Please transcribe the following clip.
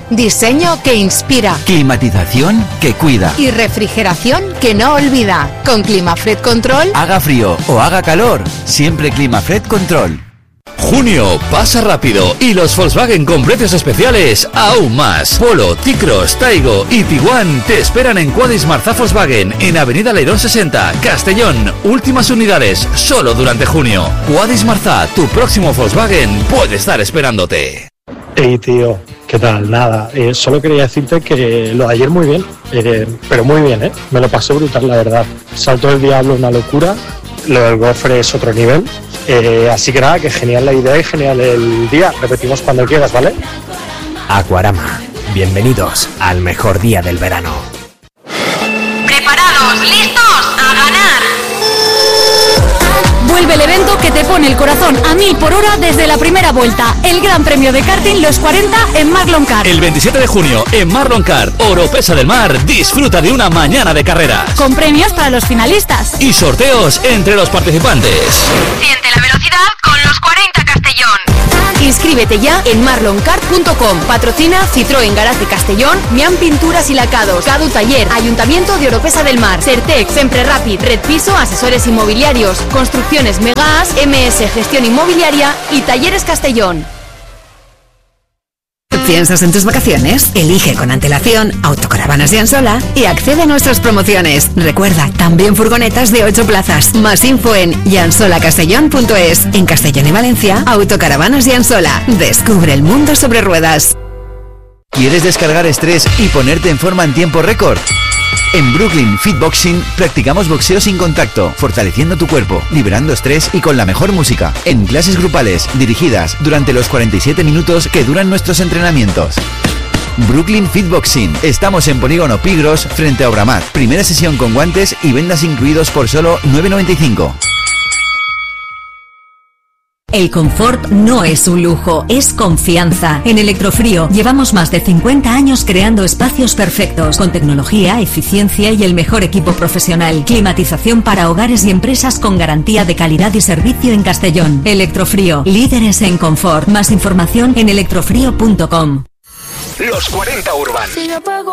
Diseño que inspira. Climatización que cuida. Y refrigeración que no olvida. Con Climafred Control. Haga frío o haga calor, siempre Climafred Control. Junio pasa rápido y los Volkswagen con precios especiales aún más. Polo, T-Cross, Taigo y Tiguan te esperan en Quadis Marza Volkswagen en Avenida Leirón 60, Castellón. Últimas unidades solo durante junio. Quadis Marza, tu próximo Volkswagen puede estar esperándote. Hey tío, ¿qué tal? Nada, solo quería decirte que lo de ayer muy bien, pero muy bien, me lo pasé brutal, la verdad. Saltó el diablo, una locura, lo del gofre es otro nivel, así que nada, que genial la idea y genial el día. Repetimos cuando quieras, ¿vale? Aquarama, bienvenidos al mejor día del verano. ¿Preparados? ¿Listos? ¡A ganar! Vuelve el evento que te pone el corazón a 1000 por hora desde la primera vuelta. El Gran Premio de Karting Los 40 en Marlon Kart. El 27 de junio en Marlon Kart, Oropesa del Mar, disfruta de una mañana de carreras. Con premios para los finalistas. Y sorteos entre los participantes. Siente la velocidad con los 40 Castellón. Inscríbete ya en marloncart.com. Patrocina Citroën Garaje Castellón, Mian Pinturas y Lacados, Cadu Taller, Ayuntamiento de Oropesa del Mar, Certec, Sempre Rapid, Red Piso, Asesores Inmobiliarios, Construcciones Megas, MS Gestión Inmobiliaria y Talleres Castellón. ¿Piensas en tus vacaciones? Elige con antelación Autocaravanas Yansola y accede a nuestras promociones. Recuerda, también furgonetas de 8 plazas. Más info en yansolacastellón.es. En Castellón y Valencia, Autocaravanas Yansola. Descubre el mundo sobre ruedas. ¿Quieres descargar estrés y ponerte en forma en tiempo récord? En Brooklyn Fitboxing practicamos boxeo sin contacto, fortaleciendo tu cuerpo, liberando estrés y con la mejor música. En clases grupales, dirigidas durante los 47 minutos que duran nuestros entrenamientos. Brooklyn Fitboxing. Estamos en Polígono Pigros, frente a Obramat. Primera sesión con guantes y vendas incluidos por solo 9,95. El confort no es un lujo, es confianza. En Electrofrío llevamos más de 50 años creando espacios perfectos, con tecnología, eficiencia y el mejor equipo profesional. Climatización para hogares y empresas con garantía de calidad y servicio en Castellón. Electrofrío, líderes en confort. Más información en electrofrío.com. Los 40 Urban.